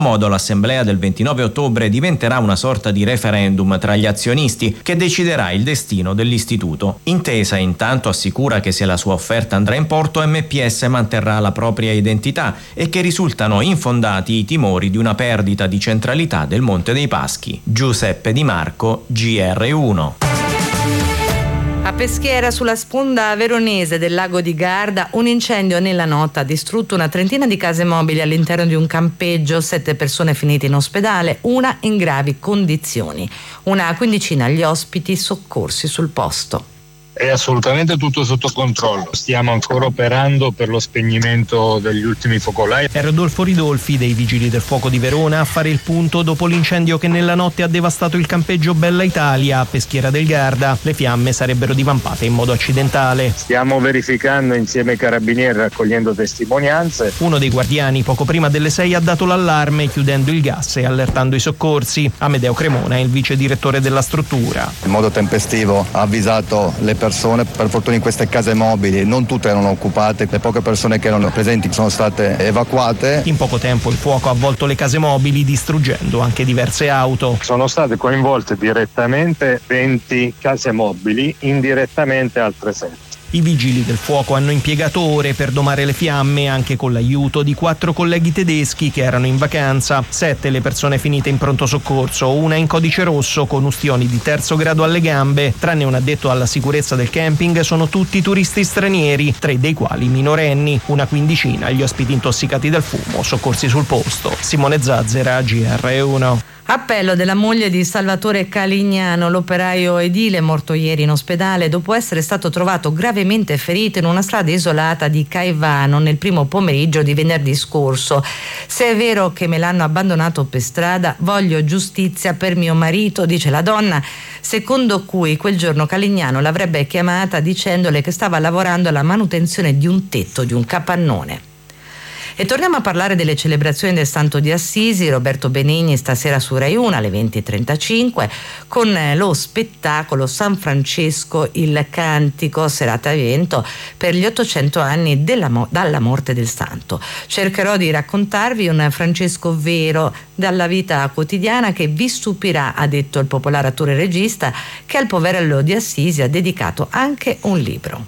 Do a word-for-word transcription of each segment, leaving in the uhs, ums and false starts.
modo l'assemblea del ventinove ottobre diventerà una sorta di referendum tra gli azionisti che deciderà il destino dell'istituto. Intesa intanto assicura che se la sua offerta andrà in porto M P S manterrà la propria identità e che risultano infondati i timori di una perdita di centralità del Monte dei Paschi. Giuseppe Di Marco, G R uno. A Peschiera, sulla sponda veronese del lago di Garda, un incendio nella notte ha distrutto una trentina di case mobili all'interno di un campeggio, sette persone finite in ospedale, una in gravi condizioni, una quindicina gli ospiti soccorsi sul posto. È assolutamente tutto sotto controllo, stiamo ancora operando per lo spegnimento degli ultimi focolai. È Rodolfo Ridolfi dei Vigili del Fuoco di Verona a fare il punto dopo l'incendio che nella notte ha devastato il campeggio Bella Italia a Peschiera del Garda. Le fiamme sarebbero divampate in modo accidentale. Stiamo verificando insieme ai carabinieri, raccogliendo testimonianze. Uno dei guardiani poco prima delle sei ha dato l'allarme chiudendo il gas e allertando i soccorsi. Amedeo Cremona è il vice direttore della struttura. In modo tempestivo ha avvisato le persone, per fortuna in queste case mobili non tutte erano occupate, le poche persone che erano presenti sono state evacuate. In poco tempo il fuoco ha avvolto le case mobili distruggendo anche diverse auto. Sono state coinvolte direttamente venti case mobili, indirettamente altre sette. I vigili del fuoco hanno impiegato ore per domare le fiamme, anche con l'aiuto di quattro colleghi tedeschi che erano in vacanza. Sette le persone finite in pronto soccorso, una in codice rosso con ustioni di terzo grado alle gambe. Tranne un addetto alla sicurezza del camping, sono tutti turisti stranieri, tre dei quali minorenni. Una quindicina gli ospiti intossicati dal fumo, soccorsi sul posto. Simone Zazzera, G R uno. Appello della moglie di Salvatore Calignano, l'operaio edile morto ieri in ospedale dopo essere stato trovato gravemente ferito in una strada isolata di Caivano nel primo pomeriggio di venerdì scorso. Se è vero che me l'hanno abbandonato per strada, voglio giustizia per mio marito, dice la donna, secondo cui quel giorno Calignano l'avrebbe chiamata dicendole che stava lavorando alla manutenzione di un tetto di un capannone. E torniamo a parlare delle celebrazioni del Santo di Assisi. Roberto Benigni stasera su Rai uno alle venti e trentacinque con lo spettacolo San Francesco il Cantico, serata evento per gli ottocento anni della mo- dalla morte del santo. Cercherò di raccontarvi un Francesco vero dalla vita quotidiana che vi stupirà, ha detto il popolare attore e regista che al poverello di Assisi ha dedicato anche un libro.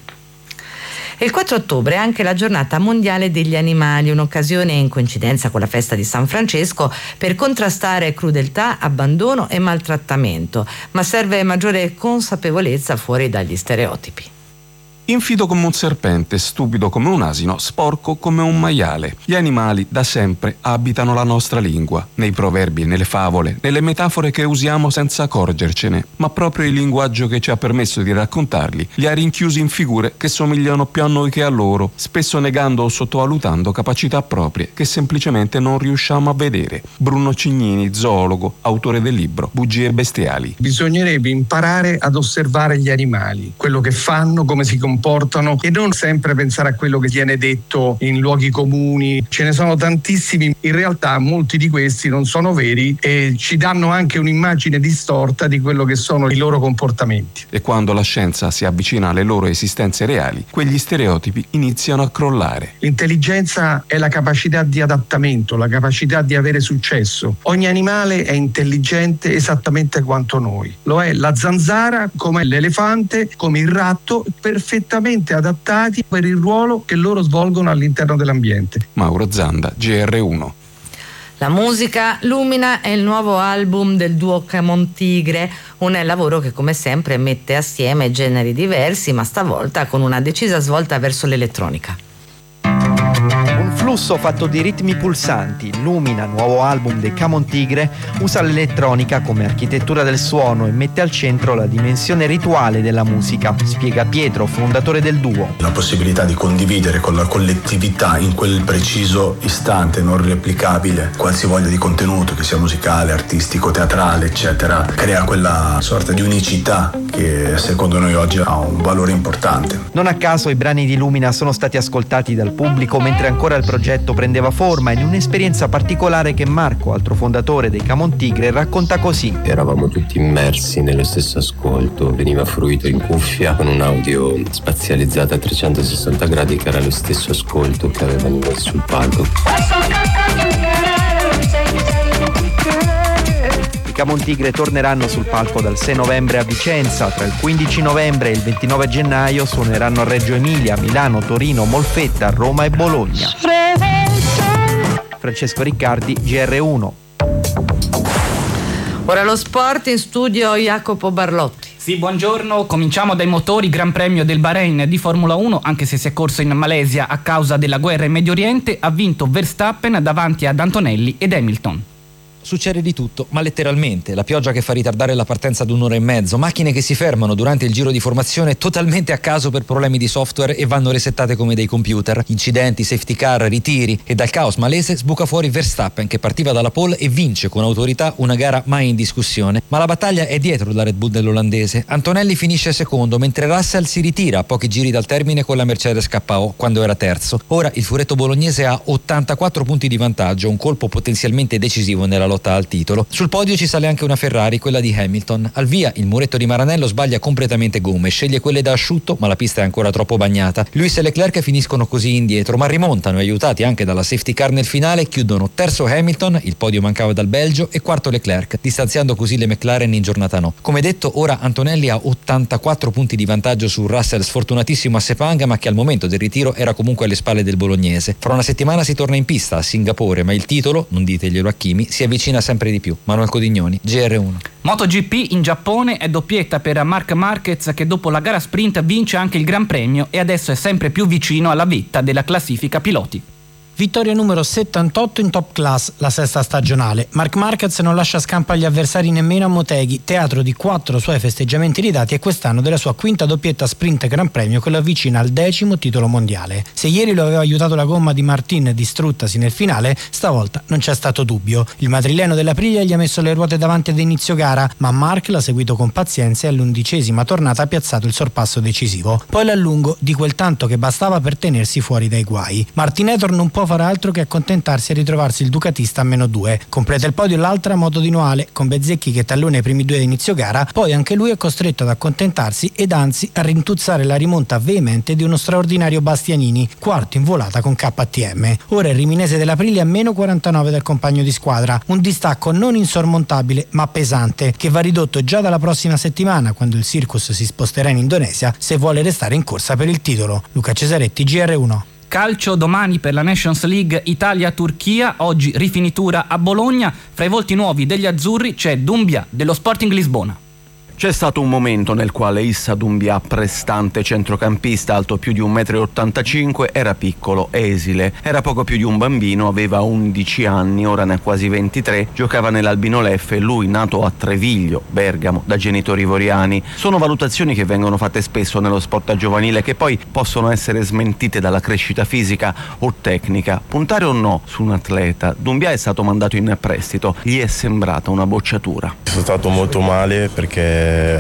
Il quattro ottobre è anche la giornata mondiale degli animali, un'occasione in coincidenza con la festa di San Francesco per contrastare crudeltà, abbandono e maltrattamento, ma serve maggiore consapevolezza fuori dagli stereotipi. Infido come un serpente, stupido come un asino, sporco come un maiale. Gli animali da sempre abitano la nostra lingua, nei proverbi, nelle favole, nelle metafore che usiamo senza accorgercene, ma proprio il linguaggio che ci ha permesso di raccontarli li ha rinchiusi in figure che somigliano più a noi che a loro, spesso negando o sottovalutando capacità proprie che semplicemente non riusciamo a vedere. Bruno Cignini, zoologo, autore del libro Bugie bestiali. Bisognerebbe imparare ad osservare gli animali, quello che fanno, come si comportano, comportano e non sempre pensare a quello che viene detto in luoghi comuni. Ce ne sono tantissimi, in realtà molti di questi non sono veri e ci danno anche un'immagine distorta di quello che sono i loro comportamenti. E quando la scienza si avvicina alle loro esistenze reali, quegli stereotipi iniziano a crollare. L'intelligenza è la capacità di adattamento, la capacità di avere successo. Ogni animale è intelligente esattamente quanto noi. Lo è la zanzara, come l'elefante, come il ratto, perfettamente adattati per il ruolo che loro svolgono all'interno dell'ambiente. Mauro Zanda, G R uno. La musica Lumina è il nuovo album del duo Camontigre, un lavoro che come sempre mette assieme generi diversi, ma stavolta con una decisa svolta verso l'elettronica. Un flusso fatto di ritmi pulsanti, Lumina, nuovo album dei Camontigre, usa l'elettronica come architettura del suono e mette al centro la dimensione rituale della musica, spiega Pietro, fondatore del duo. La possibilità di condividere con la collettività in quel preciso istante non replicabile qualsivoglia di contenuto, che sia musicale, artistico, teatrale, eccetera, crea quella sorta di unicità che secondo noi oggi ha un valore importante. Non a caso i brani di Lumina sono stati ascoltati dal pubblico mentre ancora il progetto prendeva forma, in un'esperienza particolare che Marco, altro fondatore dei Camontigre, racconta così. Eravamo tutti immersi nello stesso ascolto, veniva fruito in cuffia con un audio spazializzato a trecentosessanta gradi che era lo stesso ascolto che avevano sul palco. Camontigre torneranno sul palco dal sei novembre a Vicenza, tra il quindici novembre e il ventinove gennaio suoneranno a Reggio Emilia, Milano, Torino, Molfetta, Roma e Bologna. Francesco Riccardi, G R uno. Ora lo sport, in studio Jacopo Barlotti. Sì, buongiorno. Cominciamo dai motori. Gran Premio del Bahrain di Formula uno, anche se si è corso in Malesia a causa della guerra in Medio Oriente, ha vinto Verstappen davanti ad Antonelli ed Hamilton. Succede di tutto, ma letteralmente. La pioggia che fa ritardare la partenza ad un'ora e mezzo, macchine che si fermano durante il giro di formazione totalmente a caso per problemi di software e vanno resettate come dei computer, incidenti, safety car, ritiri, e dal caos malese sbuca fuori Verstappen che partiva dalla pole e vince con autorità una gara mai in discussione. Ma la battaglia è dietro la Red Bull dell'olandese. Antonelli finisce secondo, mentre Russell si ritira a pochi giri dal termine con la Mercedes K O quando era terzo. Ora il furetto bolognese ha ottantaquattro punti di vantaggio, un colpo potenzialmente decisivo nella lotta al titolo. Sul podio ci sale anche una Ferrari, quella di Hamilton. Al via il muretto di Maranello sbaglia completamente gomme, sceglie quelle da asciutto, ma la pista è ancora troppo bagnata. Lewis e Leclerc finiscono così indietro, ma rimontano, aiutati anche dalla safety car nel finale. Chiudono terzo Hamilton, il podio mancava dal Belgio, e quarto Leclerc, distanziando così le McLaren in giornata no. Come detto, ora Antonelli ha ottantaquattro punti di vantaggio su Russell, sfortunatissimo a Sepang, ma che al momento del ritiro era comunque alle spalle del bolognese. Fra una settimana si torna in pista a Singapore, ma il titolo, non diteglielo a Kimi, si avvicina sempre di più. Manuel Codignoni, G R uno. MotoGP in Giappone è doppietta per Marc Marquez, che dopo la gara sprint vince anche il Gran Premio e adesso è sempre più vicino alla vetta della classifica piloti. Vittoria numero settantotto in Top Class, la sesta stagionale. Marc Marquez non lascia scampo agli avversari nemmeno a Motegi, teatro di quattro suoi festeggiamenti ridati e quest'anno della sua quinta doppietta sprint Gran Premio che lo avvicina al decimo titolo mondiale. Se ieri lo aveva aiutato la gomma di Martin distruttasi nel finale, stavolta non c'è stato dubbio. Il madrileno dell'Aprilia gli ha messo le ruote davanti ad inizio gara, ma Marc l'ha seguito con pazienza e all'undicesima tornata ha piazzato il sorpasso decisivo. Poi l'allungo di quel tanto che bastava per tenersi fuori dai guai. Martinetor non può farà altro che accontentarsi e ritrovarsi il ducatista a meno due. Completa il podio l'altra moto di Noale, con Bezzecchi che tallona i primi due ad inizio gara, poi anche lui è costretto ad accontentarsi ed anzi a rintuzzare la rimonta veemente di uno straordinario Bastianini, quarto in volata con K T M. Ora il riminese dell'Aprilia a meno quarantanove dal compagno di squadra, un distacco non insormontabile ma pesante, che va ridotto già dalla prossima settimana, quando il Circus si sposterà in Indonesia, se vuole restare in corsa per il titolo. Luca Cesaretti, G R uno. Calcio domani per la Nations League Italia-Turchia, oggi rifinitura a Bologna. Fra i volti nuovi degli azzurri c'è Doumbia dello Sporting Lisbona. C'è stato un momento nel quale Issa Doumbia, prestante centrocampista alto più di un metro e ottantacinque, era piccolo, esile, era poco più di un bambino, aveva undici anni, ora ne ha quasi ventitré, giocava nell'Albino Leffe, lui nato a Treviglio, Bergamo, da genitori ivoriani. Sono valutazioni che vengono fatte spesso nello sport giovanile, che poi possono essere smentite dalla crescita fisica o tecnica. Puntare o no su un atleta, Doumbia è stato mandato in prestito, gli è sembrata una bocciatura. Sono stato molto male perché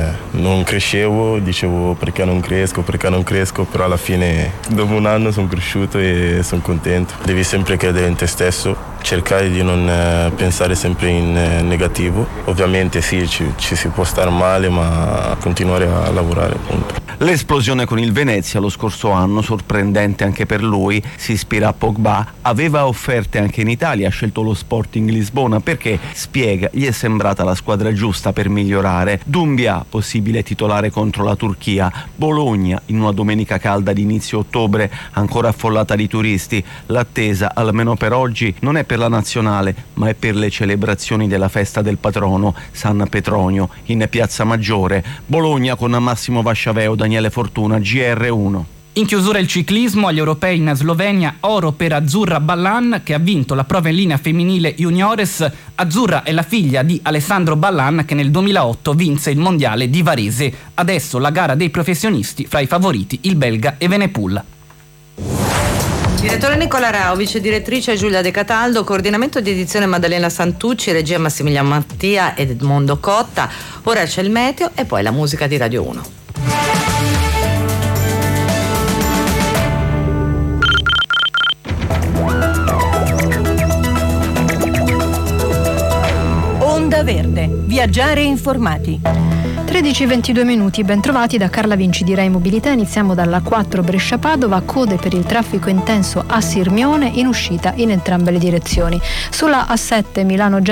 non crescevo, dicevo perché non cresco, perché non cresco, però alla fine dopo un anno sono cresciuto e sono contento. Devi sempre credere in te stesso, cercare di non pensare sempre in negativo. Ovviamente sì, ci, ci si può stare male, ma continuare a lavorare, appunto. L'esplosione con il Venezia lo scorso anno, sorprendente anche per lui, si ispira a Pogba, aveva offerte anche in Italia, ha scelto lo Sporting Lisbona perché, spiega, gli è sembrata la squadra giusta per migliorare. Doumbia, possibile titolare contro la Turchia. Bologna, in una domenica calda di inizio ottobre, ancora affollata di turisti. L'attesa, almeno per oggi, non è per la nazionale, ma è per le celebrazioni della festa del patrono, San Petronio, in Piazza Maggiore. Bologna con Massimo Vasciaveo, Daniele Fortuna, G R uno. In chiusura il ciclismo, agli europei in Slovenia, oro per Azzurra Ballan, che ha vinto la prova in linea femminile juniores. Azzurra è la figlia di Alessandro Ballan, che nel duemilaotto vinse il mondiale di Varese. Adesso la gara dei professionisti, fra i favoriti il belga Evenepoel. Direttore Nicola Rao, vice direttrice Giulia De Cataldo, coordinamento di edizione Maddalena Santucci, regia Massimiliano Mattia ed Edmondo Cotta. Ora c'è il meteo e poi la musica di Radio uno. Onda Verde, viaggiare informati. tredici e ventidue minuti, ben trovati da Carla Vinci di Rai Mobilità. Iniziamo dalla quattro Brescia-Padova, code per il traffico intenso a Sirmione in uscita in entrambe le direzioni. Sulla A sette Milano